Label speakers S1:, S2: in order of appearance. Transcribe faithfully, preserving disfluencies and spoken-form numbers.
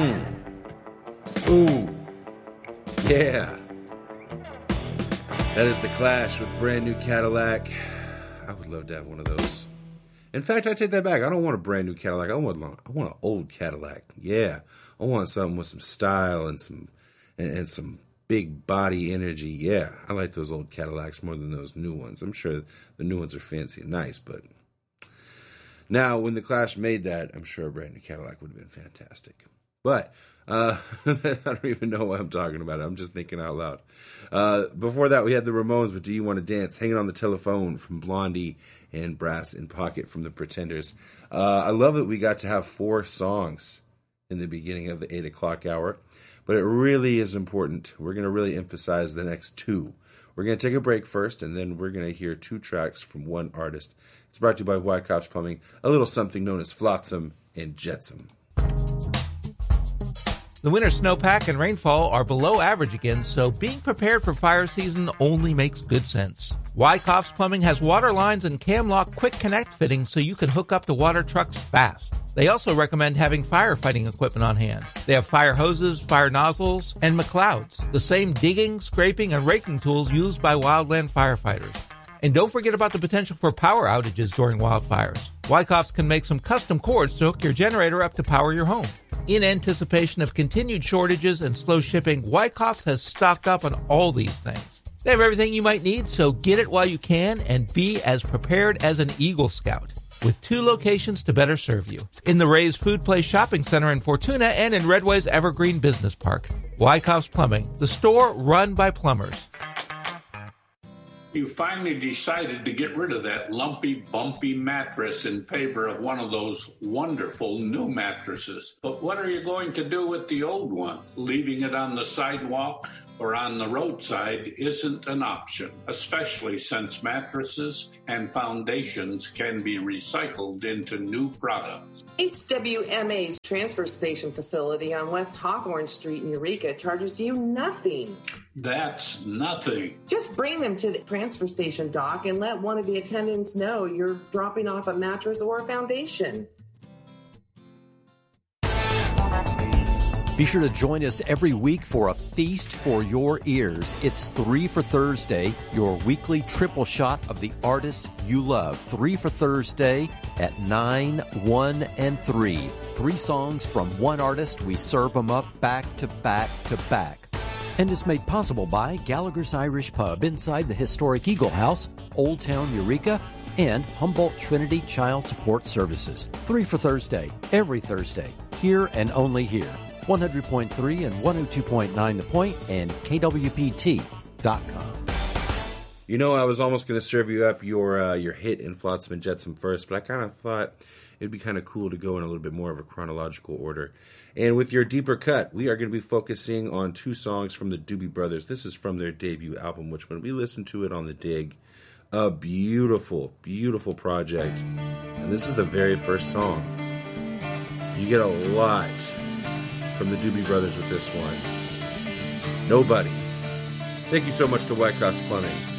S1: Mmm. Ooh. Yeah. That is The Clash with Brand New Cadillac. I would love to have one of those. In fact, I take that back. I don't want a brand new Cadillac. I want I want an old Cadillac. Yeah. I want something with some style and some and, and some big body energy. Yeah. I like those old Cadillacs more than those new ones. I'm sure the new ones are fancy and nice, but now when The Clash made that, I'm sure a brand new Cadillac would have been fantastic. But uh, I don't even know what I'm talking about. I'm just thinking out loud. Uh, before that, we had the Ramones with Do You Want to Dance? Hanging on the Telephone from Blondie, and Brass in Pocket from the Pretenders. Uh, I love that we got to have four songs in the beginning of the eight o'clock hour, but it really is important. We're going to really emphasize the next two. We're going to take a break first, and then we're going to hear two tracks from one artist. It's brought to you by Wyckoff's Plumbing, a little something known as Flotsam and Jetsam.
S2: The winter snowpack and rainfall are below average again, so being prepared for fire season only makes good sense. Wyckoff's Plumbing has water lines and Camlock Quick Connect fittings so you can hook up to water trucks fast. They also recommend having firefighting equipment on hand. They have fire hoses, fire nozzles, and McLeods, the same digging, scraping, and raking tools used by wildland firefighters. And don't forget about the potential for power outages during wildfires. Wyckoff's can make some custom cords to hook your generator up to power your home. In anticipation of continued shortages and slow shipping, Wyckoff's has stocked up on all these things. They have everything you might need, so get it while you can and be as prepared as an Eagle Scout. With two locations to better serve you. In the Ray's Food Place Shopping Center in Fortuna and in Redway's Evergreen Business Park. Wyckoff's Plumbing, the store run by plumbers.
S3: You finally decided to get rid of that lumpy, bumpy mattress in favor of one of those wonderful new mattresses. But what are you going to do with the old one? Leaving it on the sidewalk or on the roadside isn't an option, especially since mattresses and foundations can be recycled into new products.
S4: H W M A's transfer station facility on West Hawthorne Street in Eureka charges you nothing.
S3: That's nothing.
S4: Just bring them to the transfer station dock and let one of the attendants know you're dropping off a mattress or a foundation.
S5: Be sure to join us every week for a feast for your ears. It's Three for Thursday, your weekly triple shot of the artists you love. Three for Thursday at nine, one, and three. Three songs from one artist. We serve them up back to back to back. And is made possible by Gallagher's Irish Pub inside the historic Eagle House, Old Town Eureka, and Humboldt Trinity Child Support Services. Three for Thursday, every Thursday, here and only here. one hundred point three and one oh two point nine The Point and K W P T dot com.
S1: You know, I was almost going to serve you up your uh, your hit in Flotsam and Jetsam first, but I kind of thought it'd be kind of cool to go in a little bit more of a chronological order. And with your deeper cut, we are going to be focusing on two songs from the Doobie Brothers. This is from their debut album, which when we listened to it on the Dig, a beautiful, beautiful project. And this is the very first song. You get a lot from the Doobie Brothers with this one. Nobody. Thank you so much to Wyckoff's Plumbing.